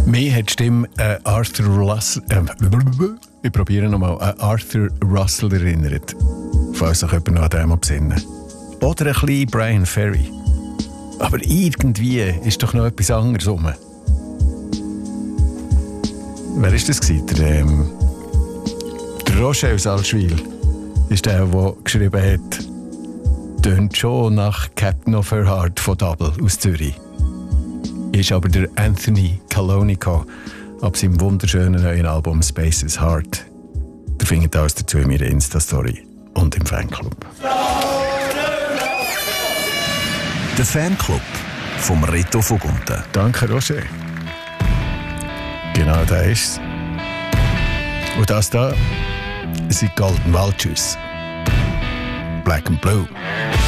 Mir hat die Stimme Arthur Russell, ich probiere nochmal, Arthur Russell erinnert. Falls sich jemand noch an den besinnen. Oder ein bisschen Brian Ferry. Aber irgendwie ist doch noch etwas anderes rum. Wer war das? Der Roger aus Allschwil ist der geschrieben hat, tönt schon nach Captain of Her Heart von Double aus Zürich. Ist aber der Anthony Calonico ab seinem wunderschönen neuen Album Spaces Heart. Ihr findet alles dazu in meiner Insta-Story und im Fanclub. Der Fanclub vom Reto Vogunten. Danke, Roger. Genau, das ist es. Und das da sind Golden Vultures. Black and Blue.